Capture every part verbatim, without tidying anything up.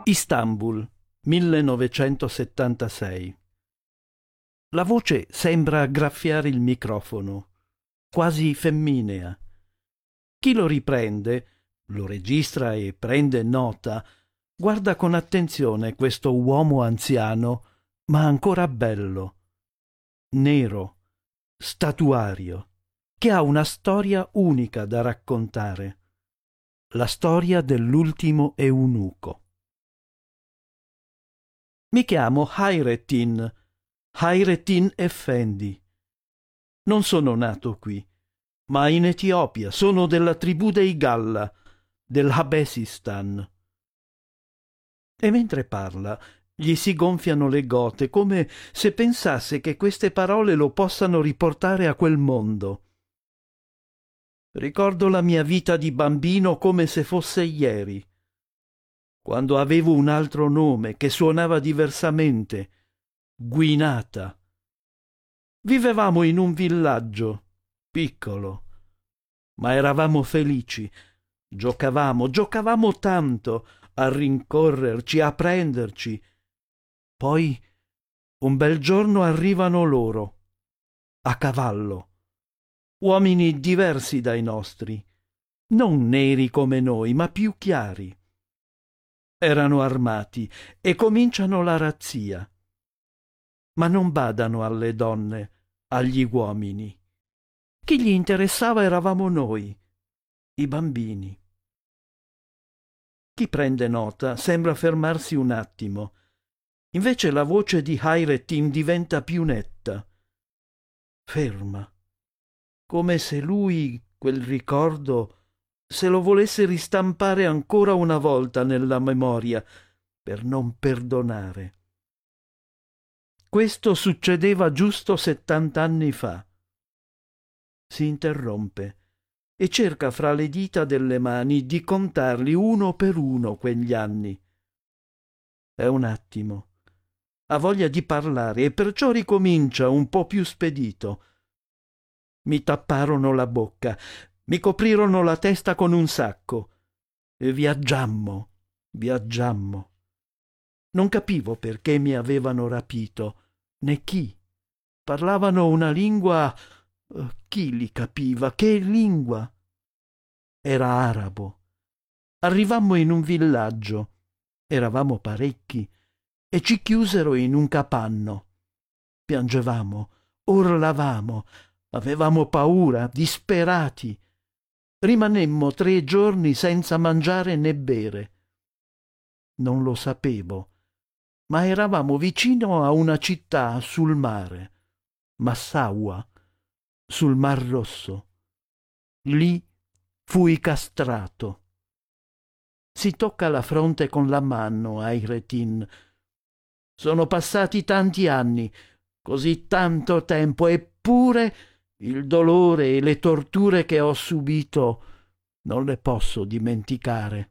Istanbul, millenovecentosettantasei. La voce sembra graffiare il microfono, quasi femminea. Chi lo riprende, lo registra e prende nota, guarda con attenzione questo uomo anziano, ma ancora bello, nero, statuario, che ha una storia unica da raccontare, la storia dell'ultimo eunuco. Mi chiamo Hayrettin, Hayrettin Effendi. Non sono nato qui, ma in Etiopia, sono della tribù dei Galla, dell'Habesistan. E mentre parla, gli si gonfiano le gote, come se pensasse che queste parole lo possano riportare a quel mondo. Ricordo la mia vita di bambino come se fosse ieri, quando avevo un altro nome che suonava diversamente, Guinata. Vivevamo in un villaggio, piccolo, ma eravamo felici. Giocavamo, giocavamo tanto, a rincorrerci, a prenderci. Poi, un bel giorno arrivano loro, a cavallo, uomini diversi dai nostri, non neri come noi, ma più chiari. Erano armati e cominciano la razzia. Ma non badano alle donne, agli uomini. Chi gli interessava eravamo noi, i bambini. Chi prende nota sembra fermarsi un attimo. Invece la voce di Hayrettin diventa più netta. Ferma, come se lui, quel ricordo, se lo volesse ristampare ancora una volta nella memoria per non perdonare. Questo succedeva giusto settant'anni fa. Si interrompe e cerca fra le dita delle mani di contarli uno per uno quegli anni. È un attimo. Ha voglia di parlare e perciò ricomincia un po' più spedito. Mi tapparono la bocca, mi coprirono la testa con un sacco e viaggiammo, viaggiammo. Non capivo perché mi avevano rapito, né chi. Parlavano una lingua. Chi li capiva? Che lingua? Era arabo. Arrivammo in un villaggio. Eravamo parecchi e ci chiusero in un capanno. Piangevamo, urlavamo, avevamo paura, disperati. Rimanemmo tre giorni senza mangiare né bere. Non lo sapevo, ma eravamo vicino a una città sul mare, Massaua, sul Mar Rosso. Lì fui castrato. Si tocca la fronte con la mano, Hayrettin. Sono passati tanti anni, così tanto tempo, eppure il dolore e le torture che ho subito non le posso dimenticare.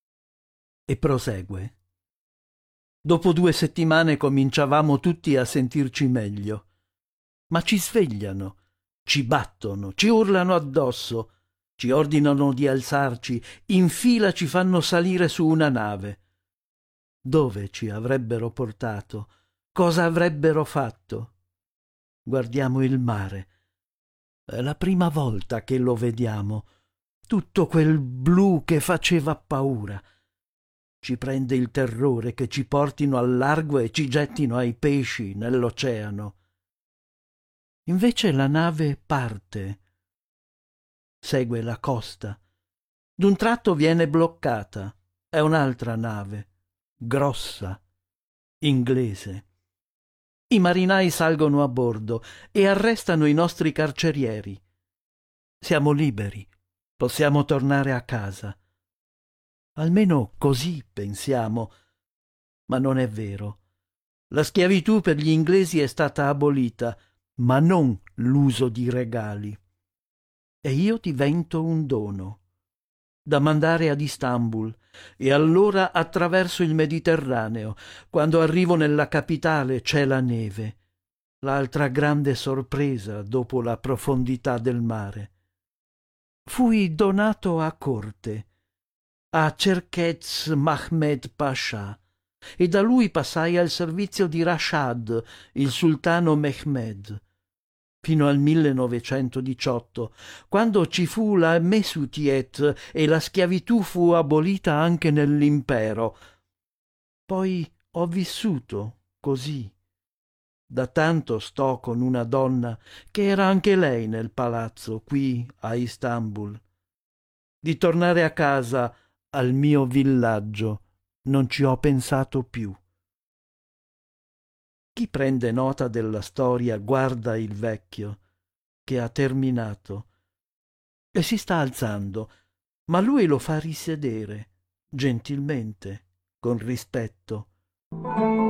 E prosegue. Dopo due settimane cominciavamo tutti a sentirci meglio. Ma ci svegliano, ci battono, ci urlano addosso, ci ordinano di alzarci, in fila ci fanno salire su una nave. Dove ci avrebbero portato? Cosa avrebbero fatto? Guardiamo il mare. È la prima volta che lo vediamo. Tutto quel blu che faceva paura. Ci prende il terrore che ci portino al largo e ci gettino ai pesci nell'oceano. Invece la nave parte. Segue la costa. D'un tratto viene bloccata. È un'altra nave, grossa, inglese. I marinai salgono a bordo e arrestano i nostri carcerieri. Siamo liberi, possiamo tornare a casa. Almeno così pensiamo, ma non è vero. La schiavitù per gli inglesi è stata abolita, ma non l'uso di regali. E io divento un dono, da mandare ad Istanbul, e allora attraverso il Mediterraneo. Quando arrivo nella capitale c'è la neve, l'altra grande sorpresa dopo la profondità del mare. Fui donato a corte a Cerkez Mahmed Pascià e da lui passai al servizio di Rashad, il sultano Mehmed, fino al millenovecentodiciotto, quando ci fu la Mesutiet e la schiavitù fu abolita anche nell'impero. Poi ho vissuto così. Da tanto sto con una donna che era anche lei nel palazzo qui a Istanbul. Di tornare a casa, al mio villaggio, non ci ho pensato più. Chi prende nota della storia guarda il vecchio, che ha terminato, e si sta alzando, ma lui lo fa risedere, gentilmente, con rispetto.